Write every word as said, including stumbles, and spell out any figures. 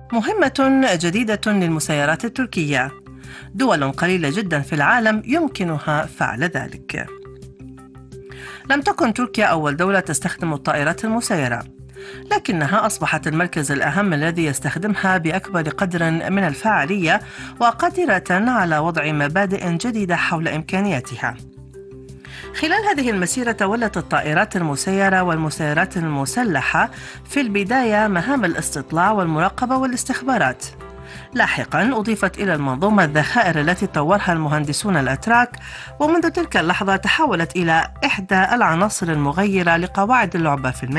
مهمة جديدة للمسيرات التركية. دول قليلة جدا في العالم يمكنها فعل ذلك. لم تكن تركيا أول دولة تستخدم الطائرات المسيرة، لكنها أصبحت المركز الأهم الذي يستخدمها بأكبر قدر من الفاعلية وقادرة على وضع مبادئ جديدة حول إمكانياتها. خلال هذه المسيرة تولت الطائرات المسيرة والمسيرات المسلحة في البداية مهام الاستطلاع والمراقبة والاستخبارات. لاحقا أضيفت إلى المنظومة الذخائر التي طورها المهندسون الأتراك، ومنذ تلك اللحظة تحولت إلى إحدى العناصر المغيرة لقواعد اللعبة في المجال.